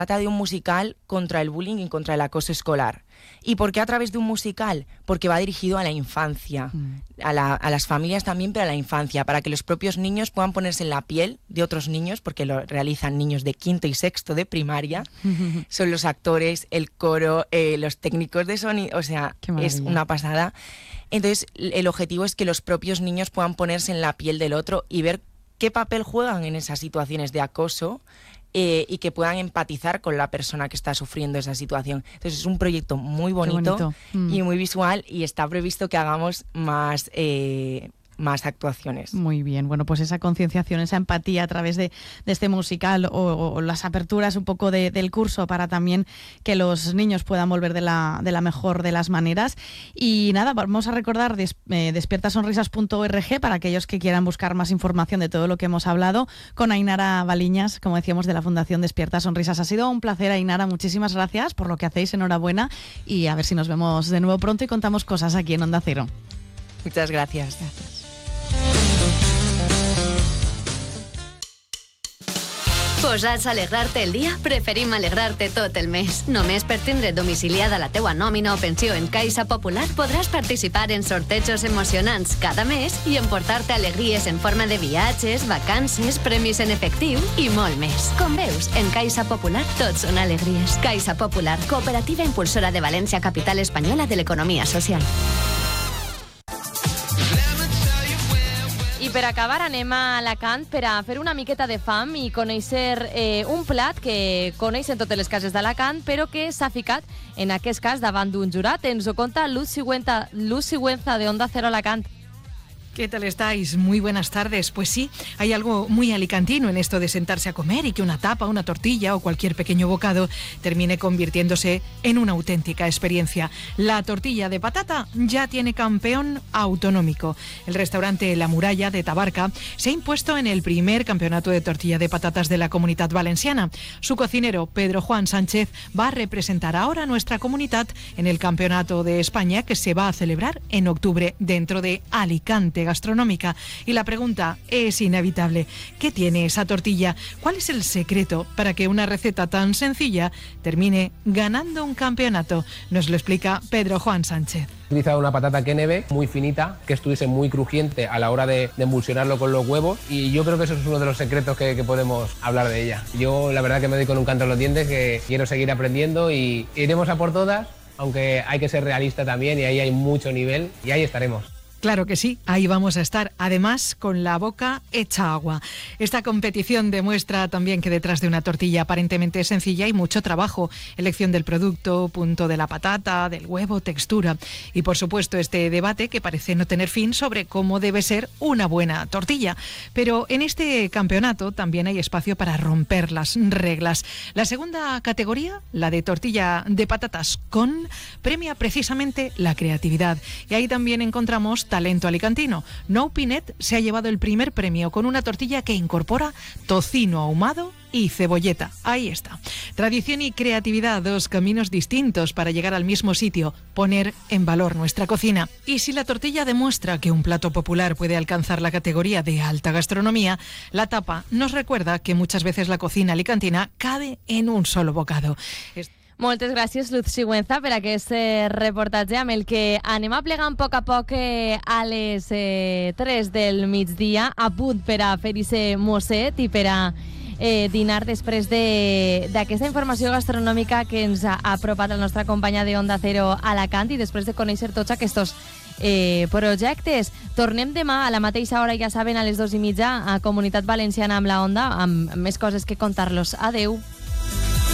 Trata de un musical contra el bullying y contra el acoso escolar. ¿Y por qué a través de un musical? Porque va dirigido a la infancia, a las familias también, pero a la infancia, para que los propios niños puedan ponerse en la piel de otros niños, porque lo realizan niños de quinto y sexto de primaria. Son los actores, el coro, los técnicos de sonido, o sea, es una pasada. Entonces, el objetivo es que los propios niños puedan ponerse en la piel del otro y ver qué papel juegan en esas situaciones de acoso, y que puedan empatizar con la persona que está sufriendo esa situación. Entonces es un proyecto muy bonito. Y muy visual, y está previsto que hagamos más actuaciones. Muy bien, bueno, pues esa concienciación, esa empatía a través de este musical o las aperturas un poco del curso para también que los niños puedan volver de la mejor de las maneras. Y nada, vamos a recordar despiertasonrisas.org para aquellos que quieran buscar más información de todo lo que hemos hablado con Ainara Baliñas, como decíamos, de la Fundación Despierta Sonrisas. Ha sido un placer, Ainara, muchísimas gracias por lo que hacéis, enhorabuena, y a ver si nos vemos de nuevo pronto y contamos cosas aquí en Onda Cero. Muchas gracias. Posats a alegrar-te el dia? Preferim alegrar-te tot el mes. Només per tindre domiciliada la teua nòmina o pensió en Caixa Popular podràs participar en sortejos emocionants cada mes i emportar-te alegries en forma de viatges, vacances, premis en efectiu i molt més. Com veus, en Caixa Popular tot són alegries. Caixa Popular, cooperativa impulsora de València, capital espanyola de l'economia social. I per acabar anem a Alacant per a fer una miqueta de fam i conèixer un plat que coneixen totes les cases d'Alacant, però que s'ha ficat, en aquest cas, davant d'un jurat. Ens ho conta Luz Sigüenza de Onda Cero Alacant. ¿Qué tal estáis? Muy buenas tardes. Pues sí, hay algo muy alicantino en esto de sentarse a comer y que una tapa, una tortilla o cualquier pequeño bocado termine convirtiéndose en una auténtica experiencia. La tortilla de patata ya tiene campeón autonómico. El restaurante La Muralla de Tabarca se ha impuesto en el primer campeonato de tortilla de patatas de la Comunitat Valenciana. Su cocinero, Pedro Juan Sánchez, va a representar ahora a nuestra comunidad en el Campeonato de España que se va a celebrar en octubre dentro de Alicante Gastronómica. Y la pregunta es inevitable: ¿qué tiene esa tortilla? ¿Cuál es el secreto para que una receta tan sencilla termine ganando un campeonato? Nos lo explica Pedro Juan Sánchez. He utilizado una patata Keneve muy finita, que estuviese muy crujiente a la hora de emulsionarlo con los huevos, y yo creo que eso es uno de los secretos que podemos hablar de ella. Yo la verdad que me doy con un canto en los dientes, que quiero seguir aprendiendo y iremos a por todas, aunque hay que ser realista también, y ahí hay mucho nivel y ahí estaremos. Claro que sí, ahí vamos a estar, además con la boca hecha agua. Esta competición demuestra también que detrás de una tortilla aparentemente sencilla hay mucho trabajo, elección del producto, punto de la patata, del huevo, textura y por supuesto este debate que parece no tener fin sobre cómo debe ser una buena tortilla. Pero en este campeonato también hay espacio para romper las reglas. La segunda categoría, la de tortilla de patatas con, premia precisamente la creatividad, y ahí también encontramos talento alicantino. Nou Pinet se ha llevado el primer premio con una tortilla que incorpora tocino ahumado y cebolleta. Ahí está. Tradición y creatividad, dos caminos distintos para llegar al mismo sitio, poner en valor nuestra cocina. Y si la tortilla demuestra que un plato popular puede alcanzar la categoría de alta gastronomía, la tapa nos recuerda que muchas veces la cocina alicantina cabe en un solo bocado. Moltes gràcies, Luz Sigüenza, per aquest reportatge amb el que anem aplegant a poc a les 3 del migdia, a punt per a fer-hi mosset i per a dinar després d'aquesta informació gastronòmica que ens ha apropat la nostra companya de Onda Cero Alacant, i després de conèixer tots aquests projectes. Tornem demà a la mateixa hora, ja saben, a les 2:30 a Comunitat Valenciana amb la Onda, amb més coses que contar-los. Adeu.